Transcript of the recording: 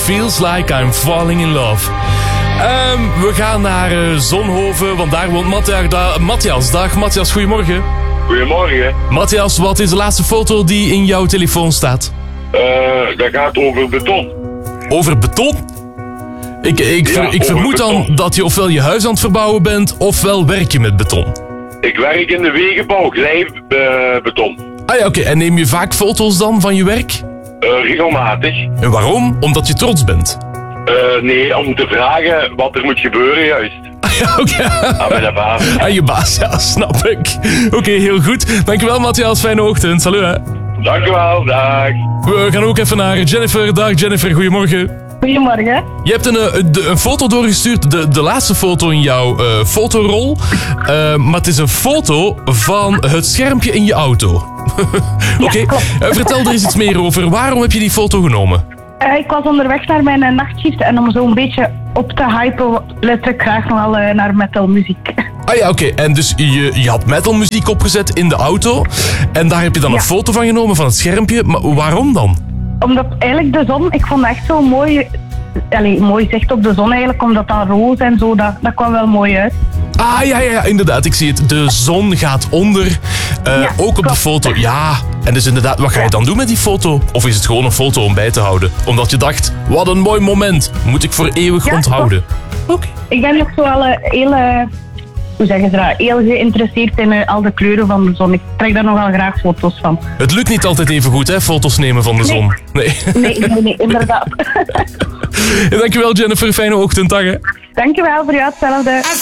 Feels like I'm falling in love. We gaan naar Zonhoven, want daar woont Matthias. Dag Matthias, goedemorgen. Goedemorgen. Matthias, wat is de laatste foto die in jouw telefoon staat? Dat gaat over beton. Over beton? Ik vermoed dan dat je ofwel je huis aan het verbouwen bent, ofwel werk je met beton. Ik werk in de wegenbouw, glijbeton. Ah ja, oké. En neem je vaak foto's dan van je werk? Regelmatig. En waarom? Omdat je trots bent? Nee, om te vragen wat er moet gebeuren juist. Ah ja, oké. Aan mijn baas. Aan je baas, ja, snap ik. Oké, heel goed. Dankjewel Matthias, fijne ochtend. Salut hè. Dank u wel, dag. We gaan ook even naar Jennifer. Dag Jennifer, goedemorgen. Goedemorgen. Je hebt een foto doorgestuurd, de laatste foto in jouw fotorol. Maar het is een foto van het schermpje in je auto. Oké, vertel er eens iets meer over. Waarom heb je die foto genomen? Ik was onderweg naar mijn nachtshift en om zo'n beetje op te hypen, luister ik graag nogal naar metalmuziek. Ah ja, oké. En dus je had metalmuziek opgezet in de auto. En daar heb je dan een foto van genomen van het schermpje. Maar waarom dan? Omdat eigenlijk de zon, ik vond het echt zo mooi. Mooi zicht op de zon eigenlijk, omdat dat roze en zo, dat kwam wel mooi uit. Ah, ja, inderdaad, ik zie het. De zon gaat onder, ook op de foto. Ja, en dus inderdaad, wat ga je dan doen met die foto? Of is het gewoon een foto om bij te houden? Omdat je dacht, wat een mooi moment, moet ik voor eeuwig onthouden. Oké. Ik ben ook zo wel hoe zeggen ze dat, heel geïnteresseerd in al de kleuren van de zon. Ik trek daar nogal graag foto's van. Het lukt niet altijd even goed, hè, foto's nemen van de zon. Nee, inderdaad. Dankjewel Jennifer, fijne ochtend, dag hè. Dankjewel, voor jou hetzelfde.